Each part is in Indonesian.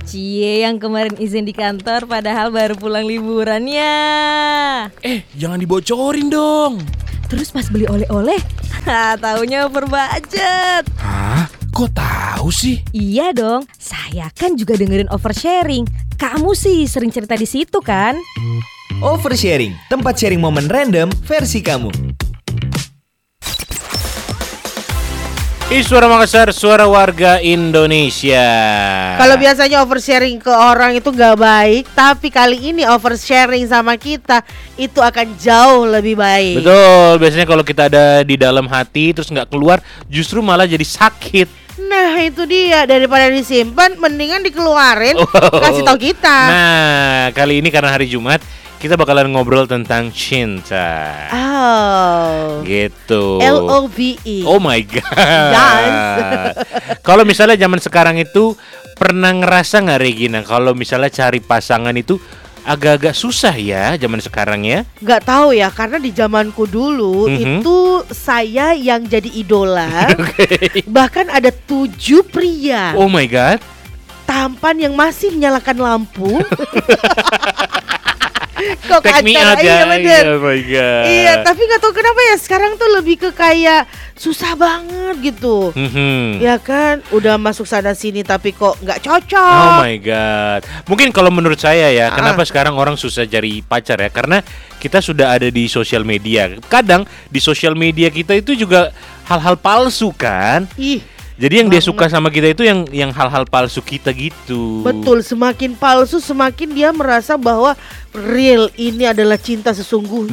Cie yang kemarin izin di kantor padahal baru pulang liburannya. Jangan dibocorin dong. Terus pas beli oleh-oleh, taunya over budget. Hah? Kok tahu sih? Iya dong, saya kan juga dengerin oversharing. Kamu sih sering cerita di situ kan? Oversharing, tempat sharing momen random versi kamu. Suara Makassar, suara warga Indonesia. Kalau biasanya oversharing ke orang itu gak baik, tapi kali ini oversharing sama kita itu akan jauh lebih baik. Betul, biasanya kalau kita ada di dalam hati terus gak keluar, justru malah jadi sakit. Nah itu dia, daripada disimpan mendingan dikeluarin, kasih tahu kita. Nah, kali ini karena hari Jumat, kita bakalan ngobrol tentang cinta. Oh, gitu. LOVE. Oh my god. Yes. Kalau misalnya zaman sekarang itu pernah ngerasa nggak Regina? Kalau misalnya cari pasangan itu agak-agak susah ya zaman sekarang ya? Gak tahu ya, karena di zamanku dulu itu saya yang jadi idola. Okay. Bahkan ada 7 pria Oh my god. tampan yang masih menyalakan lampu. Kok Take me kacau, out iya ya. bener. Oh my god. Iya, tapi gak tahu kenapa ya sekarang tuh lebih ke kayak susah banget gitu. Ya kan, udah masuk sana sini tapi kok gak cocok. Oh my god. Mungkin kalau menurut saya ya, kenapa sekarang orang susah cari pacar ya? Karena kita sudah ada di sosial media. Kadang di sosial media kita itu juga hal-hal palsu kan? Ih, Jadi yang dia suka sama kita itu yang hal-hal palsu kita gitu. betul, semakin palsu semakin dia merasa bahwa real ini adalah cinta sesungguhnya.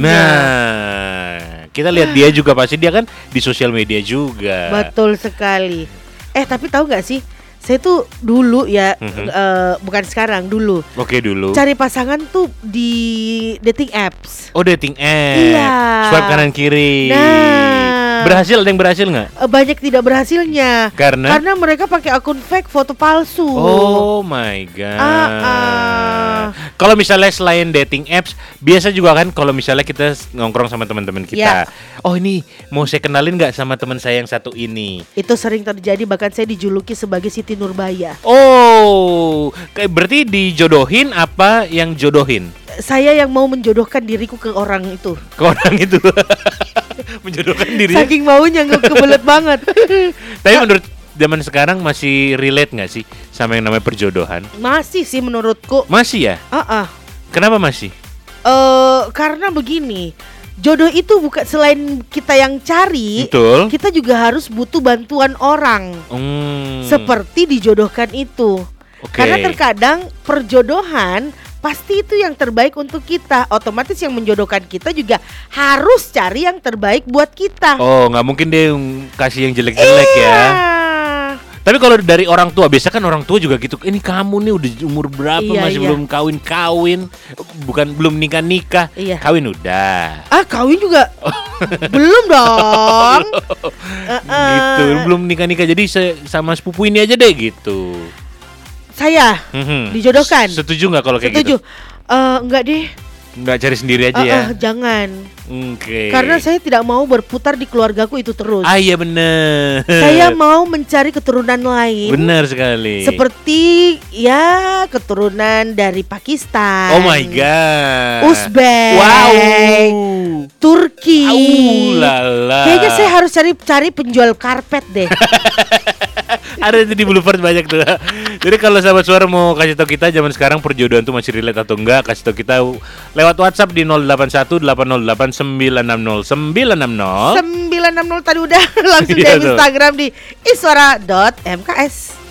Nah, kita lihat dia juga pasti dia kan di sosial media juga. Betul sekali. Tapi tahu gak sih, saya tuh dulu ya, bukan sekarang, dulu Oke dulu. cari pasangan tuh di dating apps. Oh, dating app. Iya. Swipe kanan kiri. Nah. Berhasil, ada yang berhasil nggak? Banyak tidak berhasilnya. Karena mereka pakai akun fake foto palsu. Oh my god. Ah. Kalau misalnya selain dating apps, biasa juga kan kalau misalnya kita nongkrong sama teman-teman kita. Ya. Oh ini mau saya kenalin nggak sama teman saya yang satu ini? Itu sering terjadi, bahkan saya dijuluki sebagai Siti Nurbaya. Oh, berarti dijodohin apa yang jodohin? Saya yang mau menjodohkan diriku ke orang itu. Ke orang itu. Menjodohkan diri. Saking maunya kebelet banget. Tapi menurut zaman sekarang masih relate nggak sih sama yang namanya perjodohan? Masih sih menurutku. Masih ya? Kenapa masih? Karena begini, jodoh itu bukan selain kita yang cari. Betul. Kita juga harus butuh bantuan orang. Seperti dijodohkan itu. Oke. Karena terkadang perjodohan pasti itu yang terbaik untuk kita. Otomatis yang menjodohkan kita juga harus cari yang terbaik buat kita. Oh, nggak mungkin dia kasih yang jelek-jelek ya. Tapi kalau dari orang tua, biasa kan orang tua juga gitu. Ini kamu nih udah umur berapa, masih belum kawin-kawin, bukan belum nikah-nikah. Kawin udah. Kawin juga belum dong. Gitu, belum nikah-nikah. Jadi sama sepupu ini aja deh gitu. Saya dijodohkan. Setuju nggak kalau kayak Setuju. gitu? Enggak deh. Nggak cari sendiri aja ya? Jangan. Oke. Karena saya tidak mau berputar di keluargaku itu terus. Iya bener. Saya mau mencari keturunan lain. Benar sekali. Seperti ya keturunan dari Pakistan. Oh my god. Uzbek. Wow. Turki. Lala. Kayaknya saya harus cari penjual karpet deh. Ada itu di Bluebird banyak tuh. Jadi kalau sahabat suara mau kasih tahu kita zaman sekarang perjodohan tuh masih relate atau enggak, kasih tahu kita lewat WhatsApp di 0818089090 960 960 tadi udah langsung di Instagram di iswara.mks.